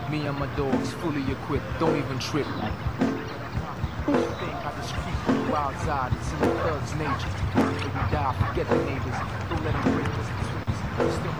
Me and my dogs fully equipped, don't even trip. Think how the street grew outside, it's in the thug's nature. If we die, forget the neighbors, don't let them break us the trees.